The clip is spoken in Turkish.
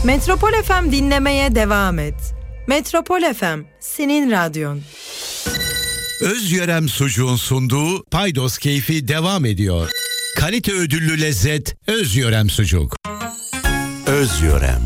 Metropol FM dinlemeye devam et. Metropol FM, senin radyon. Özyörem Sucuğun sunduğu Paydos Keyfi devam ediyor. Kalite ödüllü lezzet Özyörem Sucuk. Özyörem.